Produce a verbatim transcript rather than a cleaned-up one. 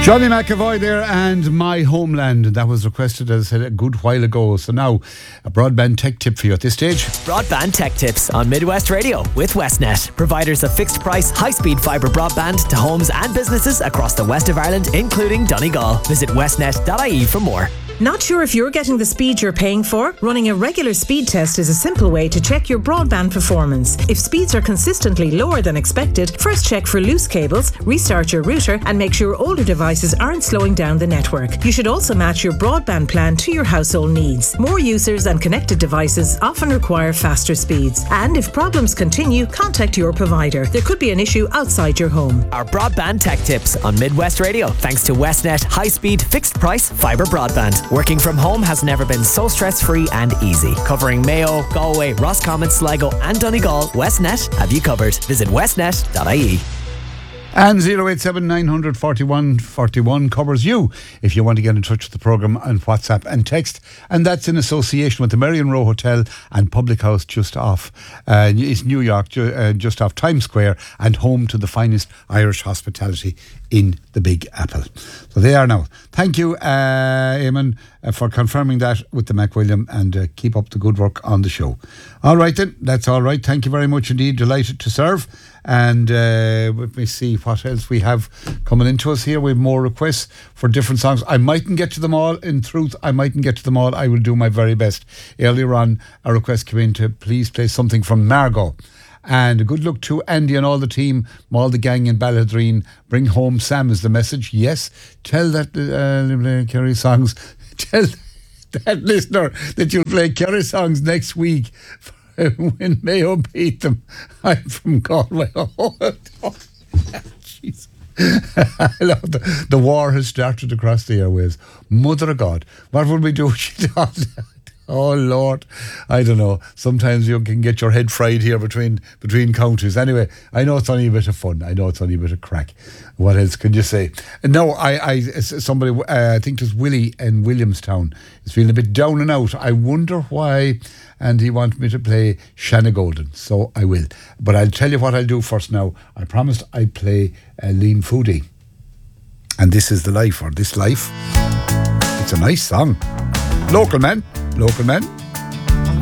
Johnny McAvoy there and My Homeland. That was requested, as I said, a good while ago. So now, a broadband tech tip for you at this stage. Broadband tech tips on Midwest Radio with Westnet. Providers of fixed price, high speed fibre broadband to homes and businesses across the west of Ireland, including Donegal. Visit westnet dot I E for more. Not sure if you're getting the speed you're paying for? Running a regular speed test is a simple way to check your broadband performance. If speeds are consistently lower than expected, first check for loose cables, restart your router, and make sure older devices aren't slowing down the network. You should also match your broadband plan to your household needs. More users and connected devices often require faster speeds. And if problems continue, contact your provider. There could be an issue outside your home. Our broadband tech tips on Midwest Radio, thanks to Westnet high-speed, fixed-price fibre broadband. Working from home has never been so stress-free and easy. Covering Mayo, Galway, Roscommon, Sligo and Donegal, Westnet have you covered. Visit westnet dot I E. And zero eight seven nine four one four one covers you if you want to get in touch with the programme on WhatsApp and text. And that's in association with the Marion Row Hotel and Public House just off. Uh, it's New York, ju- uh, just off Times Square, and home to the finest Irish hospitality in the Big Apple. So they are now. Thank you, uh, Eamon, uh, for confirming that with the McWilliam, and uh, keep up the good work on the show. All right then, that's all right. Thank you very much indeed. Delighted to serve. And uh, let me see what else we have coming into us here. We have more requests for different songs. I mightn't get to them all. In truth, I mightn't get to them all. I will do my very best. Earlier on, a request came in to please play something from Margot. And good luck to Andy and all the team, all the gang in Balladreen. Bring home Sam is the message. Yes, tell that uh, Kerry songs. Tell that listener that you'll play Kerry songs next week when Mayo beat them. I'm from Galway. Oh, jeez. the, the war has started across the airways. Mother of God, what will we do? Oh Lord, I don't know. Sometimes you can get your head fried here between between counties. Anyway, I know it's only a bit of fun. I know it's only a bit of crack. What else can you say? No, I, I somebody, uh, I think it was Willie in Williamstown, is feeling a bit down and out. I wonder why, and he wanted me to play Shanna Golden, so I will. But I'll tell you what I'll do first now. I promised I'd play uh, Lean Foodie, and This Is the Life, or This Life. It's a nice song. Local man. Local man.